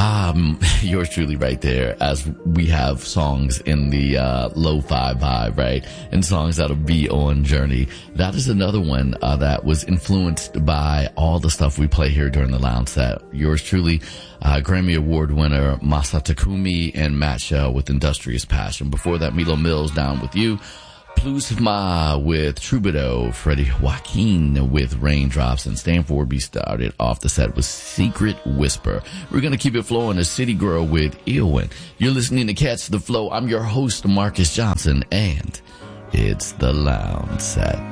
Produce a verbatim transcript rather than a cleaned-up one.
Um, yours truly right there, as we have songs in the, uh, lo-fi vibe, right? And songs that'll be on Journey. That is another one, uh, that was influenced by all the stuff we play here during the lounge set. Yours truly, uh, Grammy Award winner Masa Takumi and Matt Shell with Industrious Passion. Before that, Milo Mills, Down With You. Plus Ma with Troubadour, Freddie Joaquin with Raindrops, and Stanford B started off the set with Secret Whisper. We're going to keep it flowing to City Girl with Eowyn. You're listening to Catch the Flow. I'm your host, Marcus Johnson, and it's the Lounge Set.